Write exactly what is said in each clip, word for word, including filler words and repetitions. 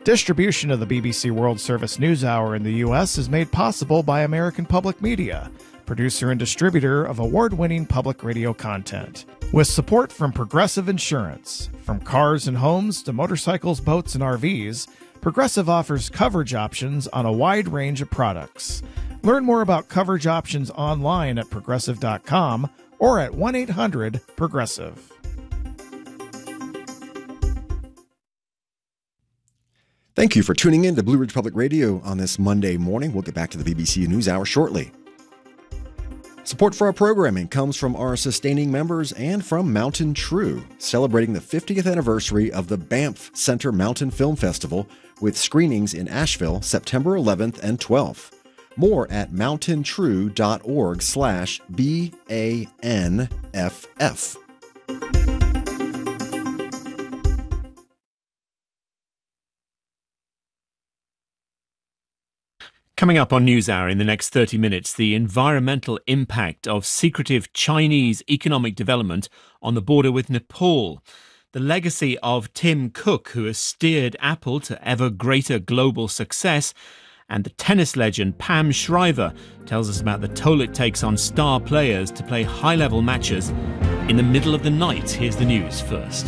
Distribution of the B B C World Service NewsHour in the U S is made possible by American Public Media, producer and distributor of award-winning public radio content. With support from Progressive Insurance. From cars and homes to motorcycles, boats, and R Vs, Progressive offers coverage options on a wide range of products. Learn more about coverage options online at progressive dot com or at one eight hundred progressive. Thank you for tuning in to Blue Ridge Public Radio on this Monday morning. We'll get back to the B B C NewsHour shortly. Support for our programming comes from our sustaining members and from Mountain True, celebrating the fiftieth anniversary of the Banff Center Mountain Film Festival with screenings in Asheville September eleventh and twelfth. More at mountain true dot org slash B A N F F. Coming up on NewsHour in the next thirty minutes, the environmental impact of secretive Chinese economic development on the border with Nepal, the legacy of Tim Cook, who has steered Apple to ever greater global success, and the tennis legend Pam Shriver tells us about the toll it takes on star players to play high-level matches in the middle of the night. Here's the news first.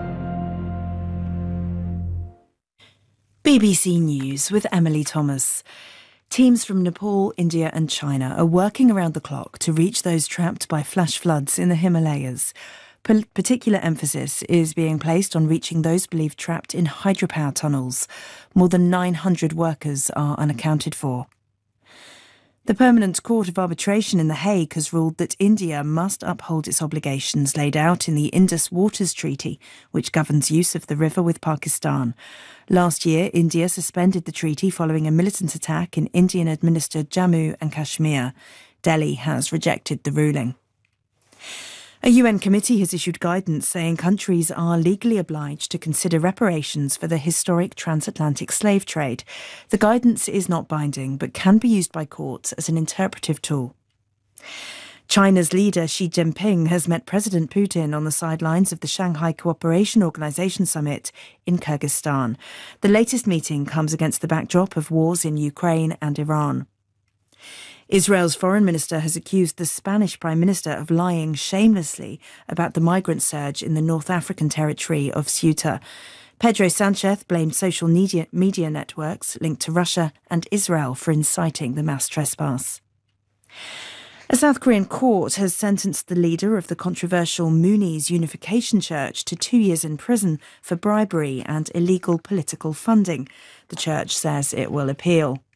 B B C News with Emily Thomas. Teams from Nepal, India and China are working around the clock to reach those trapped by flash floods in the Himalayas. P- particular emphasis is being placed on reaching those believed trapped in hydropower tunnels. More than nine hundred workers are unaccounted for. The Permanent Court of Arbitration in The Hague has ruled that India must uphold its obligations laid out in the Indus Waters Treaty, which governs use of the river with Pakistan. Last year, India suspended the treaty following a militant attack in Indian-administered Jammu and Kashmir. Delhi has rejected the ruling. A U N committee has issued guidance saying countries are legally obliged to consider reparations for the historic transatlantic slave trade. The guidance is not binding, but can be used by courts as an interpretive tool. China's leader Xi Jinping has met President Putin on the sidelines of the Shanghai Cooperation Organization summit in Kyrgyzstan. The latest meeting comes against the backdrop of wars in Ukraine and Iran. Israel's foreign minister has accused the Spanish prime minister of lying shamelessly about the migrant surge in the North African territory of Ceuta. Pedro Sanchez blamed social media, media networks linked to Russia and Israel for inciting the mass trespass. A South Korean court has sentenced the leader of the controversial Moonies Unification Church to two years in prison for bribery and illegal political funding. The church says it will appeal.